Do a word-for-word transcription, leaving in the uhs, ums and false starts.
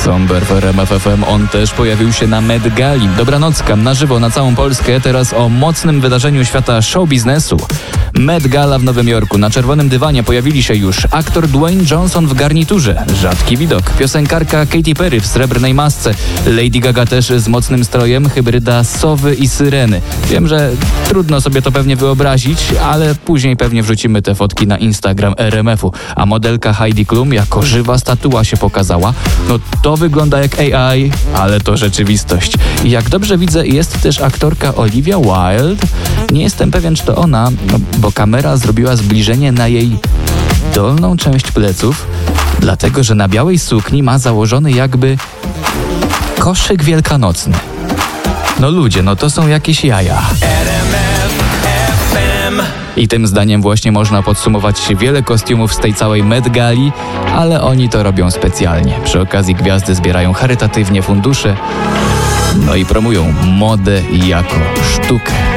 Somber w R M F F M, on też pojawił się na Met Gali. Dobranocka, na żywo na całą Polskę, teraz o mocnym wydarzeniu świata show biznesu. Met Gala w Nowym Jorku. Na czerwonym dywanie pojawili się już aktor Dwayne Johnson w garniturze. Rzadki widok. Piosenkarka Katy Perry w srebrnej masce. Lady Gaga też z mocnym strojem, hybryda sowy i syreny. Wiem, że trudno sobie to pewnie wyobrazić, ale później pewnie wrzucimy te fotki na Instagram R M F u. A modelka Heidi Klum jako żywa statua się pokazała. No to wygląda jak A I, ale to rzeczywistość. I jak dobrze widzę, jest też aktorka Olivia Wilde. Nie jestem pewien, czy to ona, no, bo kamera zrobiła zbliżenie na jej dolną część pleców, dlatego że na białej sukni ma założony jakby koszyk wielkanocny. No ludzie, no to są jakieś jaja. I tym zdaniem właśnie można podsumować wiele kostiumów z tej całej Met Gali, ale oni to robią specjalnie. Przy okazji gwiazdy zbierają charytatywnie fundusze, no i promują modę jako sztukę.